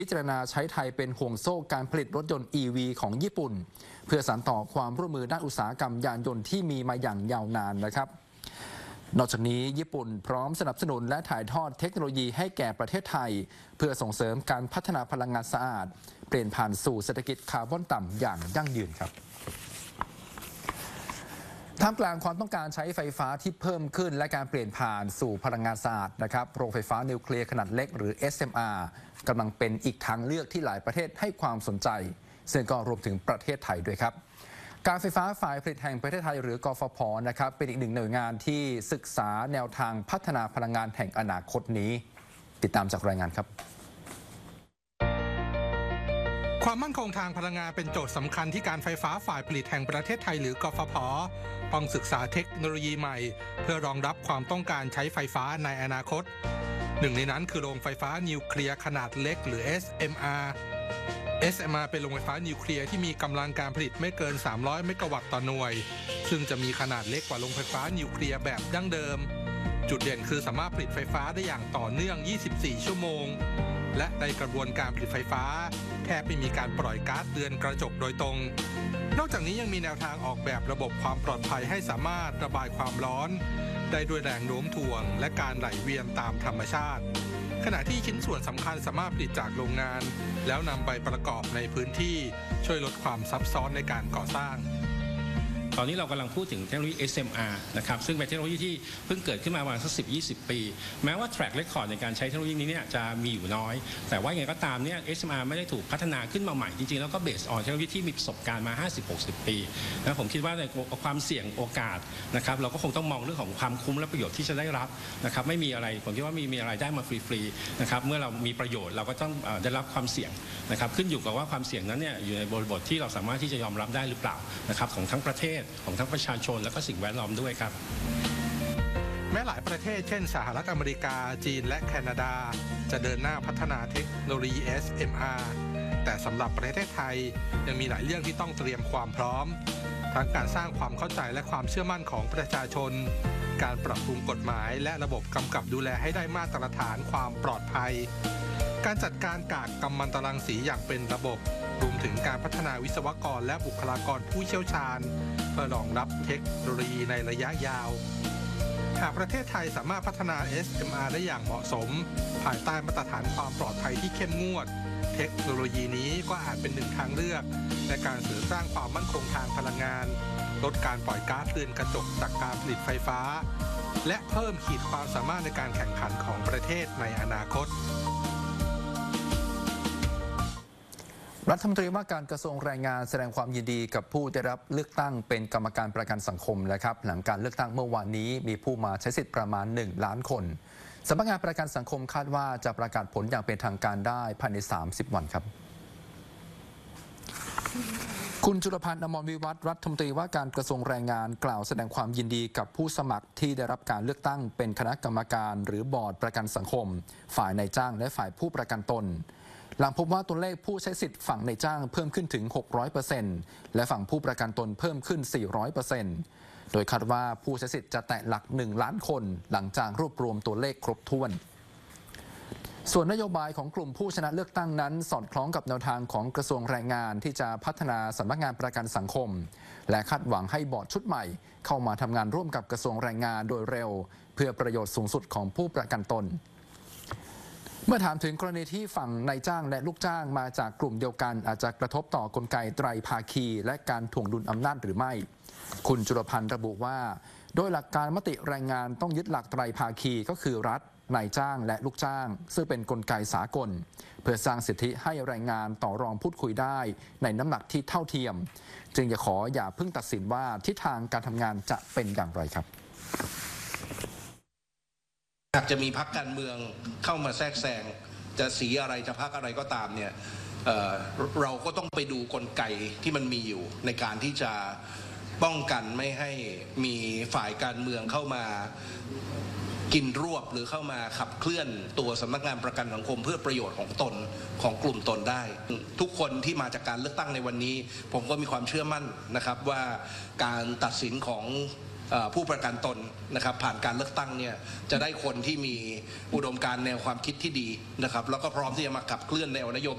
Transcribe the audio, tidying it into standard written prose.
พิจารณาใช้ไทยเป็นห่วงโซ่การผลิตรถยนต์ EV ของญี่ปุ่นเพื่อสานต่อความร่วมมือด้านอุตสาหกรรมยานยนต์ที่มีมาอย่างยาวนานนะครับนอกจากนี้ญี่ปุ่นพร้อมสนับสนุนและถ่ายทอดเทคโนโลยีให้แก่ประเทศไทยเพื่อส่งเสริมการพัฒนาพลังงานสะอาดเปลี่ยนผ่านสู่เศรษฐกิจคาร์บอนต่ำอย่างยั่งยืนครับท่ามกลางความต้องการใช้ไฟฟ้าที่เพิ่มขึ้นและการเปลี่ยนผ่านสู่พลังงานสะอาดนะครับโรงไฟฟ้านิวเคลียร์ขนาดเล็กหรือ SMR กำลังเป็นอีกทางเลือกที่หลายประเทศให้ความสนใจซึ่งก็รวมถึงประเทศไทยด้วยครับการไฟฟ้าฝ่ายผลิตแห่งประเทศไทยหรือกฟผ.นะครับเป็นอีกหนึ่งหน่วยงานที่ศึกษาแนวทางพัฒนาพลังงานแห่งอนาคตนี้ติดตามจากรายงานครับความมั่นคงทางพลังงานเป็นโจทย์สำคัญที่การไฟฟ้าฝ่ายผลิตแห่งประเทศไทยหรือกฟผ.ต้องศึกษาเทคโนโลยีใหม่เพื่อรองรับความต้องการใช้ไฟฟ้าในอนาคตหนึ่งในนั้นคือโรงไฟฟ้านิวเคลียร์ขนาดเล็กหรือ SMR เป็นโรงไฟฟ้านิวเคลียร์ที่มีกำลังการผลิตไม่เกิน300เมกะวัตต์ต่อหน่วยซึ่งจะมีขนาดเล็กกว่าโรงไฟฟ้านิวเคลียร์แบบดั้งเดิมจุดเด่นคือสามารถผลิตไฟฟ้าได้อย่างต่อเนื่อง24ชั่วโมงและในกระบวนการผลิตไฟฟ้าแทบไม่มีการปล่อยก๊าซเรือนกระจกโดยตรงนอกจากนี้ยังมีแนวทางออกแบบระบบความปลอดภัยให้สามารถระบายความร้อนได้ด้วยแรงโน้มถ่วงและการไหลเวียนตามธรรมชาติขณะที่ชิ้นส่วนสำคัญสามารถผลิตจากโรงงานแล้วนำไปประกอบในพื้นที่ช่วยลดความซับซ้อนในการก่อสร้างตอนนี้เรากำลังพูดถึงเทคโนโลยี SMR นะครับซึ่งเป็นเทคโนโลยีที่เพิ่งเกิดขึ้นมาประมาณสัก10-20 ปีแม้ว่า track record ในการใช้เทคโนโลยีนี้เนี่ยจะมีอยู่น้อยแต่ว่าอย่างไรก็ตามเนี่ย SMR ไม่ได้ถูกพัฒนาขึ้นมาใหม่จริงๆแล้วก็ based on เทคโนโลยีที่มีประสบการณ์มา 50-60 ปีนะผมคิดว่าในความเสี่ยงโอกาสนะครับเราก็คงต้องมองเรื่องของความคุ้มและประโยชน์ที่จะได้รับนะครับไม่มีอะไรผมคิดว่ามีอะไรได้มาฟรีๆนะครับเมื่อเรามีประโยชน์เราก็ต้องได้รับความเสี่ยงนะครับขึ้นอยู่กับว่าความเสี่ยงนั้นเนี่ยอยู่ในบริบทที่เราสามารถที่จะยอมรับได้หรือเปล่านะครับของทั้งประเทศของทั้งประชาชนและก็สิ่งแวดล้อมด้วยครับแม้หลายประเทศเช่นสหรัฐอเมริกาจีนและแคนาดาจะเดินหน้าพัฒนาเทคโนโลยี SMR แต่สำหรับประเทศไทยยังมีหลายเรื่องที่ต้องเตรียมความพร้อมทั้งการสร้างความเข้าใจและความเชื่อมั่นของประชาชนการปรับปรุงกฎหมายและระบบกำกับดูแลให้ได้มาตรฐานความปลอดภัยการจัดการกากกัมมันตรังสีอย่างเป็นระบบรวมถึงการพัฒนาวิศวกรและบุคลากรผู้เชี่ยวชาญเพื่อรองรับเทคโนโลยีในระยะยาวหากประเทศไทยสามารถพัฒนา SMR ได้อย่างเหมาะสมภายใต้มาตรฐานความปลอดภัยที่เข้มงวดเทคโนโลยีนี้ก็อาจเป็นหนึ่งทางเลือกในการเสริมสร้างความมั่นคงทางพลังงานลดการปล่อยก๊าซเรือนกระจกจากการผลิตไฟฟ้าและเพิ่มขีดความสามารถในการแข่งขันของประเทศในอนาคตรัฐมนตรีว่าการกระทรวงแรงงานแสดงความยินดีกับผู้ได้รับเลือกตั้งเป็นกรรมการประกันสังคมนะครับหลังการเลือกตั้งเมื่อวานนี้มีผู้มาใช้สิทธิ์ประมาณ1 ล้านคนสำนักงานประกันสังคมคาดว่าจะประกาศผลอย่างเป็นทางการได้ภายใน30 วันครับคุณจุลพันธ์ อมรวิวัฒน์รัฐมนตรีว่าการกระทรวงแรงงานกล่าวแสดงความยินดีกับผู้สมัครที่ได้รับการเลือกตั้งเป็นคณะกรรมการหรือบอร์ดประกันสังคมฝ่ายนายจ้างและฝ่ายผู้ประกันตนหลังพบว่าตัวเลขผู้ใช้สิทธิ์ฝั่งนายจ้างเพิ่มขึ้นถึง 600% และฝั่งผู้ประกันตนเพิ่มขึ้น 400% โดยคาดว่าผู้ใช้สิทธิ์จะแตะหลัก1 ล้านคนหลังจากรวบรวมตัวเลขครบถ้วนส่วนนโยบายของกลุ่มผู้ชนะเลือกตั้งนั้นสอดคล้องกับแนวทางของกระทรวงแรงงานที่จะพัฒนาสำนักงานประกันสังคมและคาดหวังให้บอร์ดชุดใหม่เข้ามาทำงานร่วมกับกระทรวงแรงงานโดยเร็วเพื่อประโยชน์สูงสุดของผู้ประกันตนเมื่อถามถึงกรณีที่ฝั่งนายจ้างและลูกจ้างมาจากกลุ่มเดียวกันอาจจะกระทบต่อกลไกไตรภาคีและการถ่วงดุลอำนาจหรือไม่คุณจุลพันธ์ระบุว่าโดยหลักการมติแรงงานต้องยึดหลักไตรภาคีก็คือรัฐนายจ้างและลูกจ้างซึ่งเป็นกลไกสากลเพื่อสร้างสิทธิให้แรงงานต่อรองพูดคุยได้ในน้ำหนักที่เท่าเทียมจึงอย่าเพิ่งตัดสินว่าทิศทางการทำงานจะเป็นอย่างไรครับหากจะมีพรรคการเมืองเข้ามาแทรกแซงจะสีอะไรจะพรรคอะไรก็ตามเนี่ยเราก็ต้องไปดูกลไกที่มันมีอยู่ในการที่จะป้องกันไม่ให้มีฝ่ายการเมืองเข้ามากินรวบหรือเข้ามาขับเคลื่อนตัวสำนักงานประกันสังคมเพื่อประโยชน์ของตนของกลุ่มตนได้ทุกคนที่มาจากการเลือกตั้งในวันนี้ผมก็มีความเชื่อมั่นนะครับว่าการตัดสินของผู้ประกันตนนะครับผ่านการเลือกตั้งเนี่ยจะได้คนที่มีอุดมการณ์แนวความคิดที่ดีนะครับแล้วก็พร้อมที่จะมาขับเคลื่อนแนวนโย